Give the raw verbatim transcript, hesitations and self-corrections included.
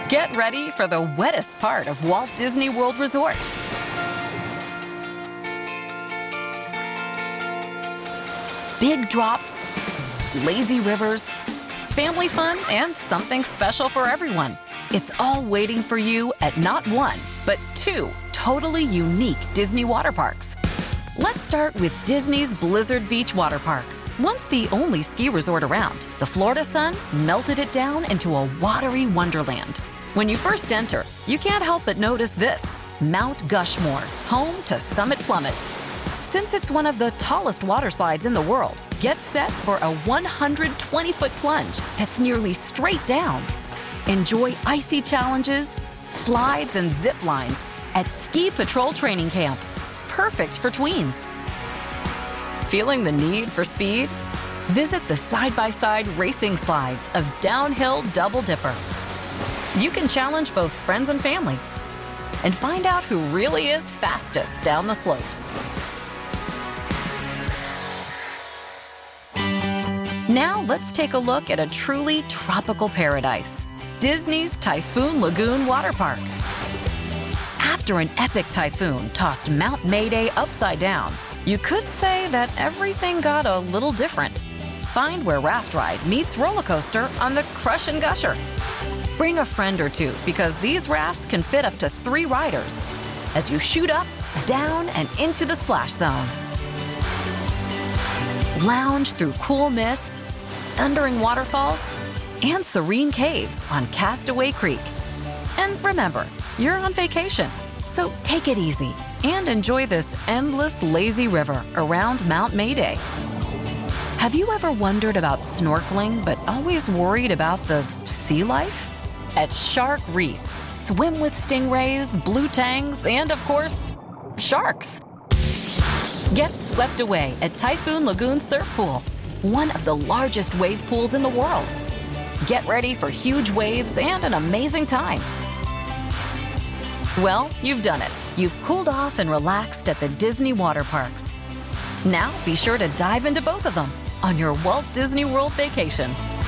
Get ready for the wettest part of Walt Disney World Resort. Big drops, lazy rivers, family fun, and something special for everyone. It's all waiting for you at not one, but two totally unique Disney water parks. Let's start with Disney's Blizzard Beach Water Park. Once the only ski resort around, the Florida sun melted it down into a watery wonderland. When you first enter, you can't help but notice this: Mount Gushmore, home to Summit Plummet. Since it's one of the tallest water slides in the world, get set for a one hundred twenty foot plunge that's nearly straight down. Enjoy icy challenges, slides, and zip lines at Ski Patrol Training Camp. Perfect for tweens. Feeling the need for speed? Visit the side-by-side racing slides of Downhill Double Dipper. You can challenge both friends and family and find out who really is fastest down the slopes. Now let's take a look at a truly tropical paradise, Disney's Typhoon Lagoon Water Park. After an epic typhoon tossed Mount Mayday upside down, you could say that everything got a little different. Find where Raft Ride meets roller coaster on the Crush and Gusher. Bring a friend or two because these rafts can fit up to three riders as you shoot up, down, and into the splash zone. Lounge through cool mists, thundering waterfalls, and serene caves on Castaway Creek. And remember, you're on vacation, so take it easy and enjoy this endless lazy river around Mount Mayday. Have you ever wondered about snorkeling but always worried about the sea life? At Shark Reef, swim with stingrays, blue tangs, and of course, sharks. Get swept away at Typhoon Lagoon Surf Pool, one of the largest wave pools in the world. Get ready for huge waves and an amazing time. Well, you've done it. You've cooled off and relaxed at the Disney water parks. Now be sure to dive into both of them on your Walt Disney World vacation.